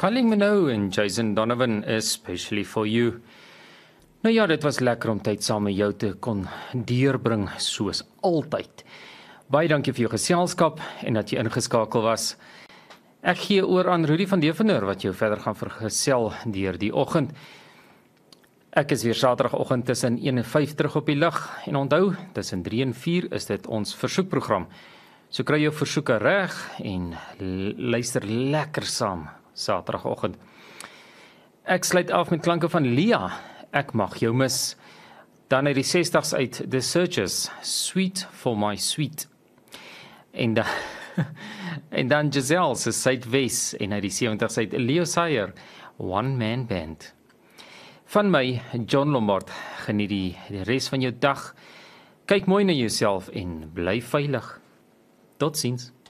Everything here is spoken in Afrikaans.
Kylie Minogue en Jason Donovan, especially for you. Nou ja, dit was lekker om tyd saam met jou te kon deurbring, soos altyd. Baie dankie vir jou geselskap en dat jy ingeskakel was. Ek gee oor aan Rudy van Devender wat jou verder gaan vergesel deur die oggend. Ek is weer Saterdagoggend tussen 1 en 5 terug op die lug en onthou, tussen 3 en 4 is dit ons versoekprogram. So kry jou versoeke reg en luister lekker saam Saterdagoggend. Ek sluit af met klanke van Lia. Ek mag jou mis. Dan uit die 60s uit The Searchers, Sweet for my sweet. En dan Giselle se Suidwes en uit die 70s uit Leo Sayer, One Man Band. Van my, John Lombard, geniet die res van jou dag. Kyk mooi na jouself en bly veilig. Totsiens.